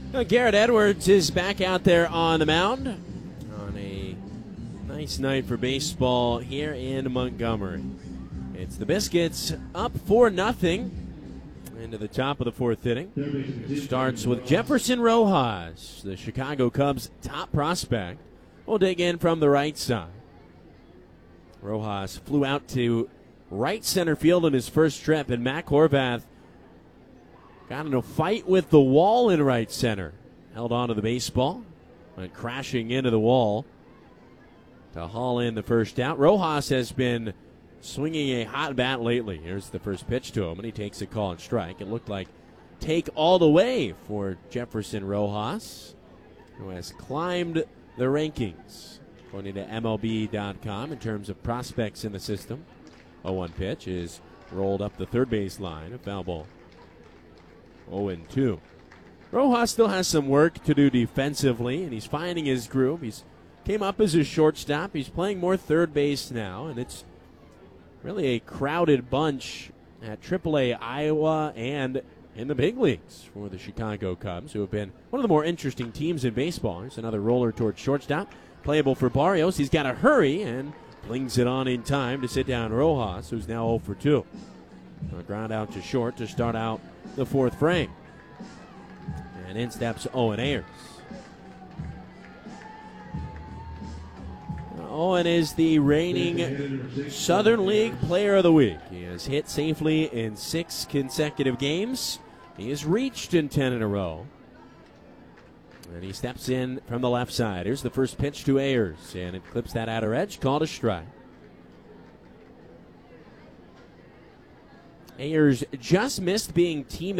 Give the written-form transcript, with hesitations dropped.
Garrett Edwards is back out there on the mound on a nice night for baseball here in Montgomery. It's the Biscuits up 4-0 into the top of the fourth inning. It starts with Jefferson Rojas, the Chicago Cubs' top prospect. We'll dig in from the right side. Rojas flew out to right center field in his first trip, and Matt Horvath got in a fight with the wall in right center. Held on to the baseball, went crashing into the wall to haul in the first out. Rojas has been swinging a hot bat lately. Here's the first pitch to him, and he takes a call and strike. It looked like take all the way for Jefferson Rojas, who has climbed the rankings, according to MLB.com, in terms of prospects in the system. 0-1 pitch is rolled up the third base line, a foul ball. 0-2. Rojas still has some work to do defensively, and he's finding his groove. He's came up as a shortstop. He's playing more third base now, and it's really a crowded bunch at AAA Iowa and in the big leagues for the Chicago Cubs, who have been one of the more interesting teams in baseball. There's another roller towards shortstop. Playable for Barrios. He's got to hurry and flings it on in time to sit down Rojas, who's now 0 for 2. A ground out to short to start out the fourth frame. And in steps Owen Ayers. Owen is the reigning Southern League Player of the Week. He has hit safely in 6 consecutive games. He has reached in 10 in a row. And he steps in from the left side. Here's the first pitch to Ayers, and it clips that outer edge, called a strike. Ayers just missed being teammate